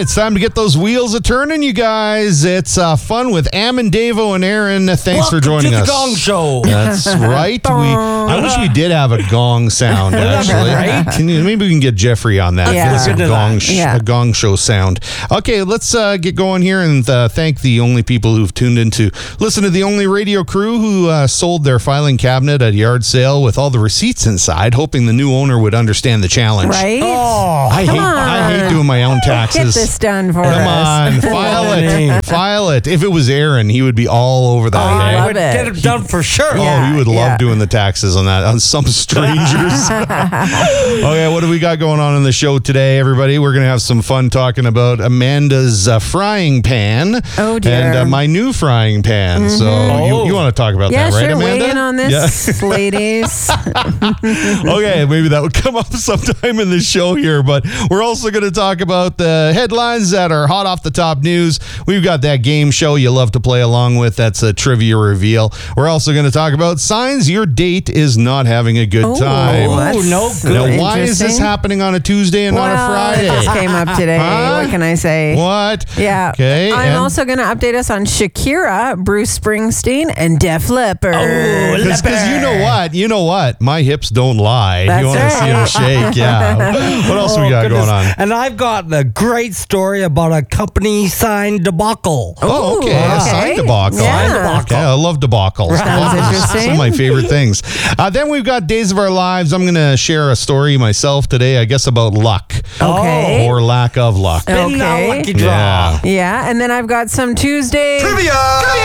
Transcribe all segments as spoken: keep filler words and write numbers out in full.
it's time to get those wheels a turning, you guys. It's uh, fun with Ammon, Davo, and Aaron. Thanks Welcome for joining to the us. Gong Show. That's right. We, I wish we did have a gong sound, actually. Right? Can you, maybe we can get Jeffrey on that. Yeah. For this Look into gong, that. sh- Yeah. a gong show sound. Okay, let's uh, get going here and uh, thank the only people who've tuned in to listen to the only radio crew who uh, sold their filing cabinet at a yard sale with all the receipts inside, hoping the new owner would understand the challenge. Right? Oh, I hate, I hate doing my own Get taxes. this done for Come us. on, file it. File it. If it was Aaron, he would be all over that. Oh, I eh? love would it. get it done for sure. Oh, Yeah, he would love yeah. doing the taxes on that, on some strangers. Okay, what do we got going on in the show today, everybody? We're going to have some fun talking about Amanda's uh, frying pan. Oh, dear. And uh, my new frying pan. So you, you want to talk about Yeah, that, right, sure. Amanda? Weigh in on this, ladies. Okay, maybe that would come up sometime in the show here, but we're also going to talk about the headlines that are hot off the top news. We've got that game show you love to play along with. That's a trivia reveal. We're also going to talk about signs your date is not having a good Oh, time. that's no good. Now, why is this interesting. happening on a Tuesday and well, not a Friday? It just came up today. Huh? What can I say? What? Yeah. Okay. I'm and- also going to update us on Shakira, Bruce Springsteen, and Def Leppard. Oh, Because you know what? You know what? My hips don't lie. That's you want to see them right. shake. Yeah. What else we Oh, got goodness. going on? And I've got a great story about a company sign debacle. Oh, okay. Ooh, A sign okay. debacle. Yeah. Sign debacle. Yeah, I love debacles. Sounds Debacles is interesting. Some of my favorite things. Uh, then we've got Days of Our Lives. I'm going to share a story myself today, I guess, about luck. Okay. Or lack of luck. Okay. Been a lucky draw. Yeah. Yeah, and then I've got some Tuesday. Trivia!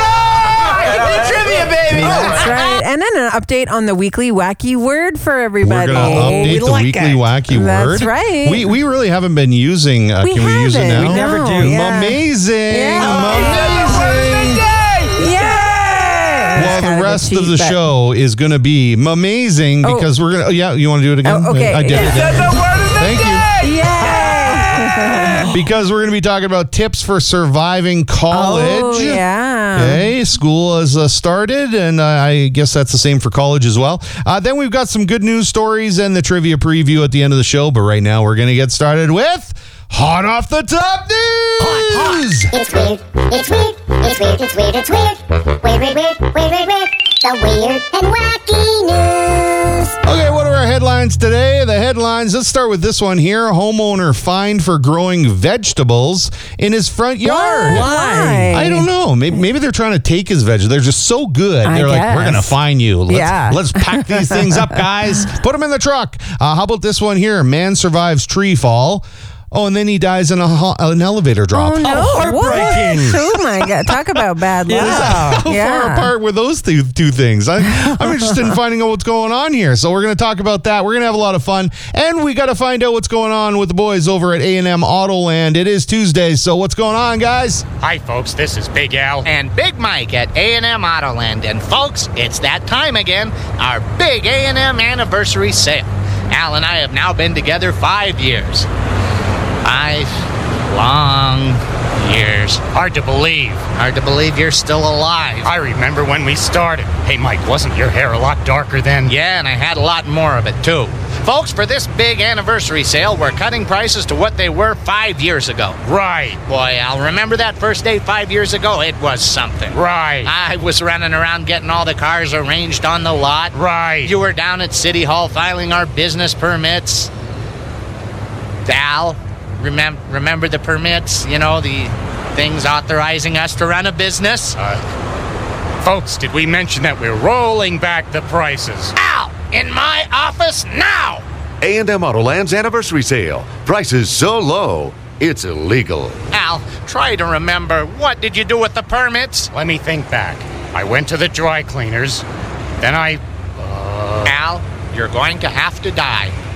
Trivia, baby! That's right. And then an update on the weekly wacky word for We're everybody. going to update we the like weekly it. wacky That's word. right. We we really haven't been using. Uh, We can we use it haven't. now? We never No, do. yeah. Amazing. Yeah. Amazing. Yeah! Well, Kind the of a rest of cheat, the but- show is going to be amazing Oh. because we're going to. Oh, yeah, you want to do it again? Oh, okay, I did yeah. it. Then. Thank you. Yeah! Because we're going to be talking about tips for surviving college. Oh, yeah. Okay, school has uh, started, and uh, I guess that's the same for college as well. Uh, then we've got some good news stories and the trivia preview at the end of the show. But right now, we're going to get started with Hot Off the Top News. It's weird, it's weird, it's weird, it's weird, it's weird. Weird, weird, weird, weird, weird, weird. The weird and wacky news. Okay, what are our headlines today? The headlines, let's start with this one here. Homeowner fined for growing vegetables in his front yard. Why? I don't know. Maybe, maybe they're trying to take his vegetables. They're just so good. I They're like, we're guess. going to fine you. Let's, Yeah. let's pack these things up, guys. Put them in the truck. Uh, how about this one here? Man survives tree fall. Oh, and then he dies in a, ho- an elevator drop. Oh, no. Oh, heartbreaking. What? Oh, my God. Talk about bad luck. Yeah. How Yeah. far apart were those two, two things? I, I'm interested in finding out what's going on here. So we're going to talk about that. We're going to have a lot of fun. And we got to find out what's going on with the boys over at A and M Autoland. It is Tuesday, so what's going on, guys? Hi, folks. This is Big Al and Big Mike at A and M Autoland. And, folks, it's that time again, our big A and M anniversary sale. Al and I have now been together five years. Five long years. Hard to believe. Hard to believe you're still alive. I remember when we started. Hey, Mike, wasn't your hair a lot darker then? Yeah, and I had a lot more of it, too. Folks, for this big anniversary sale, we're cutting prices to what they were five years ago. Right, Boy, I'll remember that first day five years ago. It was something. right, I was running around getting all the cars arranged on the lot. right. You were down at City Hall filing our business permits. Al, remember remember the permits? You know, the things authorizing us to run a business? Uh, folks, did we mention that we're rolling back the prices? Al, in my office now! A and M Autoland's anniversary sale. Prices so low, it's illegal. Al, try to remember. What did you do with the permits? Let me think back. I went to the dry cleaners, then I... Al, you're going to have to die.